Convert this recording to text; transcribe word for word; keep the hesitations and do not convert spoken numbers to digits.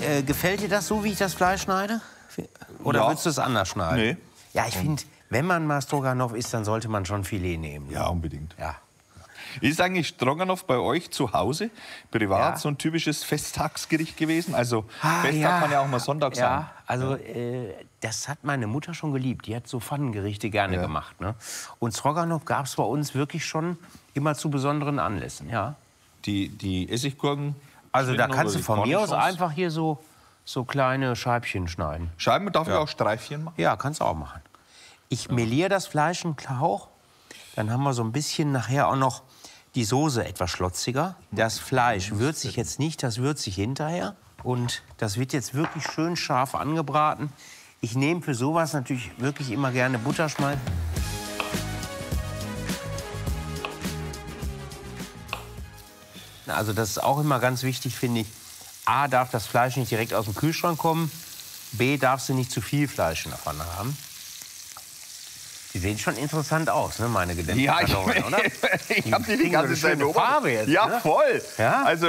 Äh, gefällt dir das so, wie ich das Fleisch schneide? Oder Ja. würdest du es anders schneiden? Nee. Ja, ich finde, wenn man mal Stroganoff isst, dann sollte man schon Filet nehmen. Ja, unbedingt. Ja. Ist eigentlich Stroganoff bei euch zu Hause privat Ja. so ein typisches Festtagsgericht gewesen? Also Ah, Festtag ja. kann ja auch mal Sonntag sein. Ja, also äh, das hat meine Mutter schon geliebt. Die hat so Pfannengerichte gerne Ja. gemacht. Ne? Und Stroganoff gab es bei uns wirklich schon immer zu besonderen Anlässen. Ja. Die, die Essiggurken. Also da schneiden kannst oder du die von mir aus Cornichons. einfach hier so, so kleine Scheibchen schneiden. Scheiben, darf ich auch Streifchen machen? Ja, kannst du auch machen. Ich meliere das Fleisch einen Hauch. Dann haben wir so ein bisschen nachher auch noch die Soße etwas schlotziger. Das Fleisch würze ich jetzt nicht, das würze ich hinterher. Und das wird jetzt wirklich schön scharf angebraten. Ich nehme für sowas natürlich wirklich immer gerne Butterschmalz. Also das ist auch immer ganz wichtig, finde ich. A, darf das Fleisch nicht direkt aus dem Kühlschrank kommen. B, darfst du nicht zu viel Fleisch in der Pfanne haben. Die sehen schon interessant aus, ne, meine gedämpften Ja, ich, Kartoffeln, oder? ich habe die die kriegen so ganze eine Zeit schöne beobachtet. Farbe jetzt, Ja, ne? voll. Ja? Also